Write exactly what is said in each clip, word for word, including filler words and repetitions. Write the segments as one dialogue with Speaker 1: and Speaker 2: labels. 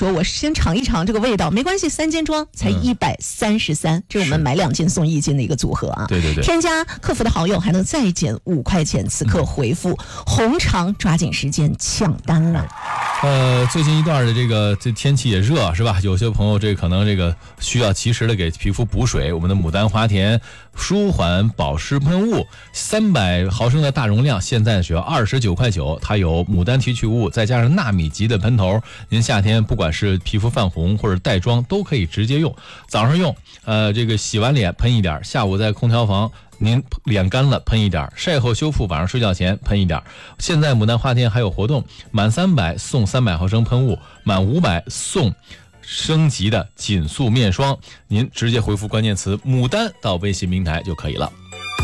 Speaker 1: 说我先尝一尝这个味道，没关系，三件装才一百三十三，这是我们买两斤送一斤的一个组合啊。
Speaker 2: 对对对，
Speaker 1: 添加客服的好友还能再减五块钱，此刻回复红肠，抓紧时间抢单了。
Speaker 2: 呃，最近一段的这个这天气也热是吧？有些朋友这可能这个需要及时的给皮肤补水，我们的牡丹花田舒缓保湿喷雾三百毫升的大容量，现在只要二十九块九，它有牡丹提取物，再加上纳米级的喷头，您夏天不管是皮肤泛红或者带妆都可以直接用。早上用，呃，这个洗完脸喷一点，下午在空调房您脸干了喷一点，晒后修复晚上睡觉前喷一点。现在牡丹花田还有活动，满三百送三百毫升喷雾，满五百送升级的紧速面霜，您直接回复关键词牡丹到微信平台就可以了。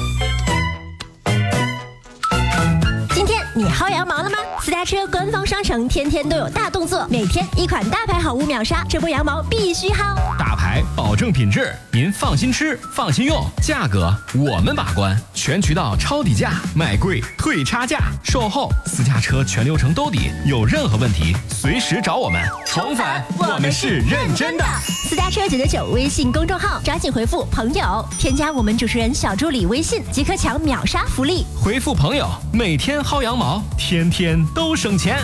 Speaker 3: 今天你薅羊毛了吗？私家车官方商城天天都有大动作，每天一款大牌好物秒杀，这波羊毛必须薅。
Speaker 4: 大牌保证品质，您放心吃，放心用，价格我们把关，全渠道抄底价，卖贵退差价，售后私家车全流程兜底，有任何问题随时找我们。重返，我们是认真的。
Speaker 3: 私家车九九九微信公众号，抓紧回复朋友，添加我们主持人小助理微信，即可抢秒杀福利。
Speaker 4: 回复朋友，每天薅羊毛，天天都省钱。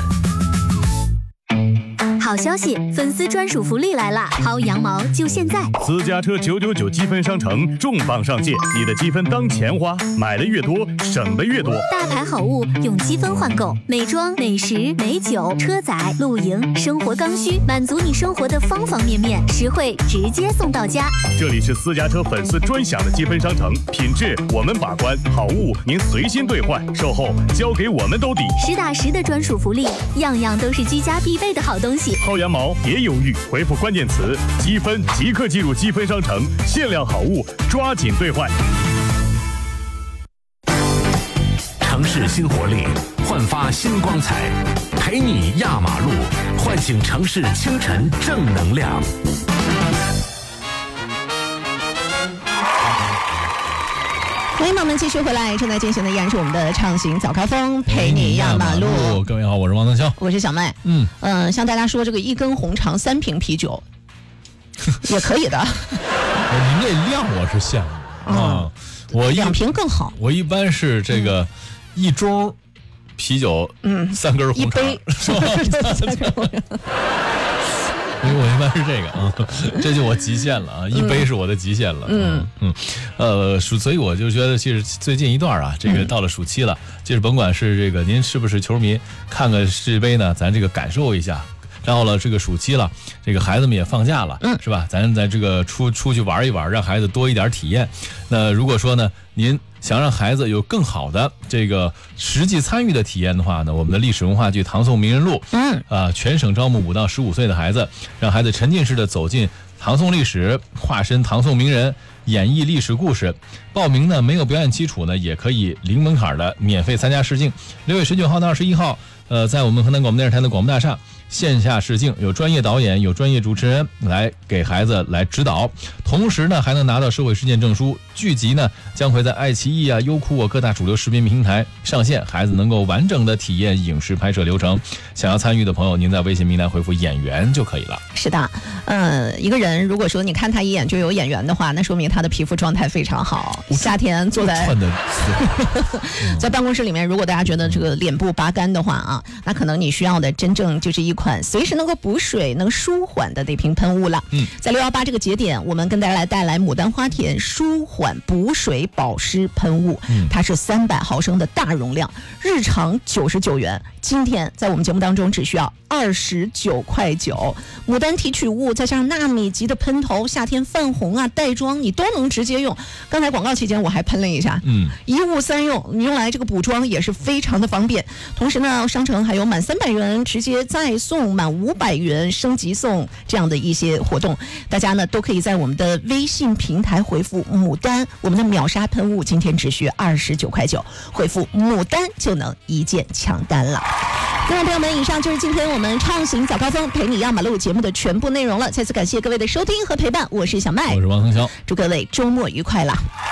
Speaker 5: 好消息，粉丝专属福利来啦！薅羊毛就现在！
Speaker 6: 私家车九九九积分商城重磅上线，你的积分当钱花，买的越多，省的越多。
Speaker 5: 大牌好物用积分换购，美妆、美食、美酒、车载、露营、生活刚需，满足你生活的方方面面，实惠直接送到家。
Speaker 6: 这里是私家车粉丝专享的积分商城，品质我们把关，好物您随心兑换，售后交给我们兜底，
Speaker 5: 实打实的专属福利，样样都是居家必备的好东西。
Speaker 6: 薅羊毛别犹豫，回复关键词积分即刻进入积分商城，限量好物抓紧兑换。
Speaker 7: 城市新活力，焕发新光彩，陪你压马路，唤醒城市清晨正能量。
Speaker 1: 欢迎朋友们继续回来，正在进行的依然是我们的畅行早高峰，陪你压马路。
Speaker 2: 各位好，我是王腾霄，
Speaker 1: 我是小麦。嗯嗯、呃，向大家说，这个一根红肠三瓶啤酒也可以的。
Speaker 2: 您这量我是羡慕啊，我
Speaker 1: 两瓶更好。
Speaker 2: 我一般是这个、嗯、一盅啤酒，嗯，三根红肠，
Speaker 1: 一杯三根红肠。
Speaker 2: 因为我一般是这个啊，这就我极限了啊，一杯是我的极限了。嗯嗯，呃，所以我就觉得，其实最近一段啊，这个到了暑期了，就是甭管是这个您是不是球迷，看个世界杯呢，咱这个感受一下。然后了，这个暑期了，这个孩子们也放假了，嗯，是吧？咱在这个出出去玩一玩，让孩子多一点体验。那如果说呢，您想让孩子有更好的这个实际参与的体验的话呢，我们的历史文化剧《唐宋名人录》，嗯，啊，全省招募五到十五岁的孩子，让孩子沉浸式的走进唐宋历史，化身唐宋名人，演绎历史故事。报名呢，没有表演基础呢，也可以零门槛的免费参加试镜。六月十九号到二十一号，呃，在我们河南广播电视台的广播大厦线下试镜，有专业导演，有专业主持人来给孩子来指导，同时呢还能拿到社会实践证书。剧集呢将会在爱奇艺啊、优酷啊各大主流视频平台上线，孩子能够完整的体验影视拍摄流程。想要参与的朋友，您在微信平台回复演员就可以了。
Speaker 1: 是的，呃，一个人如果说你看他一眼就有演员的话，那说明他的皮肤状态非常好。夏天坐在在办公室里面，如果大家觉得这个脸部拔干的话啊，那可能你需要的真正就是一款随时能够补水、能舒缓的那瓶喷雾了。嗯，在六一八这个节点，我们跟大家来带来牡丹花田舒缓补水保湿喷雾，嗯，它是三百毫升的大容量，日常九十九元，今天在我们节目当中只需要二十九块九。牡丹提取物再加上纳米级的喷头，夏天泛红啊、带妆你都能直接用。刚才广告期间我还喷了一下，嗯，一物三用，你用来这个补妆也是非常的方便。同时呢，商城还有满三百元直接再送，满五百元升级送这样的一些活动，大家呢都可以在我们的微信平台回复牡丹，我们的秒杀喷雾今天只需二十九块九，回复牡丹就能一键抢单了。各位朋友们，以上就是今天我们畅行早高峰陪你压马路节目的全部内容了。再次感谢各位的收听和陪伴，我是小麦，
Speaker 2: 我是王腾霄，
Speaker 1: 祝各位周末愉快啦。